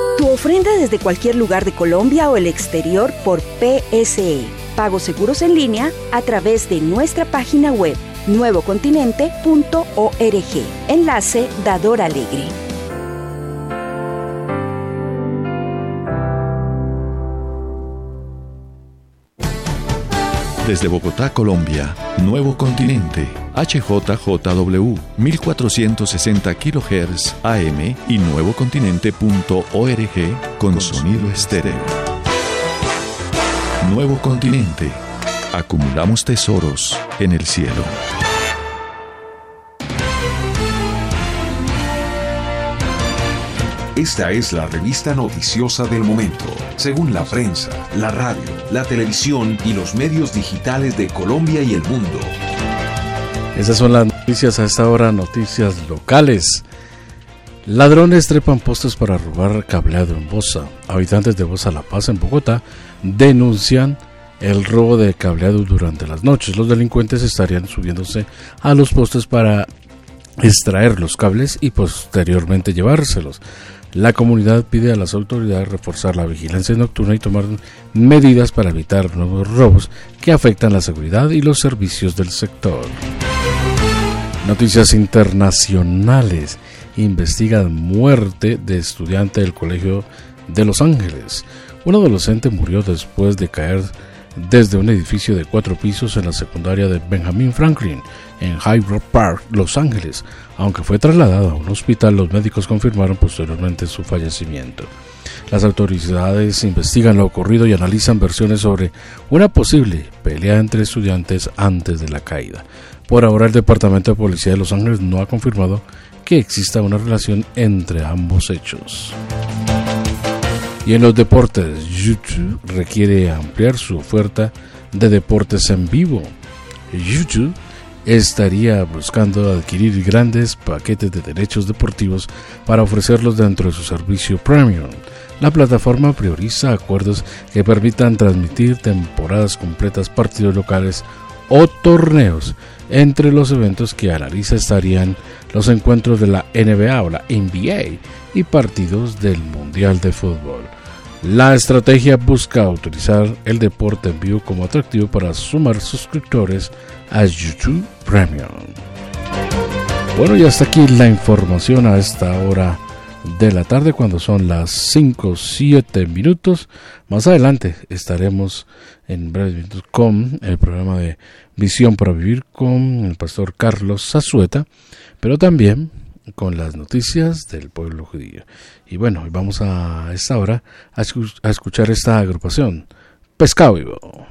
Tu ofrenda desde cualquier lugar de Colombia o el exterior por PSE. Pagos seguros en línea a través de nuestra página web nuevocontinente.org. Enlace Dador Alegre. Desde Bogotá, Colombia, Nuevo Continente, HJJW, 1460 kHz AM y nuevocontinente.org con sonido estéreo. Nuevo Continente. Acumulamos tesoros en el cielo. Esta es la revista noticiosa del momento, según la prensa, la radio, la televisión y los medios digitales de Colombia y el mundo. Esas son las noticias a esta hora, noticias locales. Ladrones trepan postes para robar cableado en Bosa. Habitantes de Bosa La Paz, en Bogotá, denuncian el robo de cableado durante las noches. Los delincuentes estarían subiéndose a los postes para extraer los cables y posteriormente llevárselos. La comunidad pide a las autoridades reforzar la vigilancia nocturna y tomar medidas para evitar nuevos robos que afectan la seguridad y los servicios del sector. Noticias internacionales. Investigan muerte de estudiante del Colegio de Los Ángeles. Un adolescente murió después de caer desde un edificio de 4 pisos en la secundaria de Benjamin Franklin, en Hyde Park, Los Ángeles. Aunque fue trasladado a un hospital, los médicos confirmaron posteriormente su fallecimiento. Las autoridades investigan lo ocurrido y analizan versiones sobre una posible pelea entre estudiantes antes de la caída. Por ahora, el Departamento de Policía de Los Ángeles no ha confirmado que exista una relación entre ambos hechos. Y en los deportes, YouTube requiere ampliar su oferta de deportes en vivo. YouTube estaría buscando adquirir grandes paquetes de derechos deportivos para ofrecerlos dentro de su servicio premium. La plataforma prioriza acuerdos que permitan transmitir temporadas completas, partidos locales o torneos. Entre los eventos que analiza estarían los encuentros de la NBA o la NBA y partidos del Mundial de Fútbol. La estrategia busca utilizar el deporte en vivo como atractivo para sumar suscriptores a YouTube Premium. Bueno, y hasta aquí la información a esta hora de la tarde, cuando son las 5:07 minutos. Más adelante estaremos en breves minutos con el programa de Visión para Vivir con el pastor Carlos Zazueta, pero también con las noticias del pueblo judío. Y bueno, vamos a esta hora a escuchar esta agrupación, Pescado Vivo.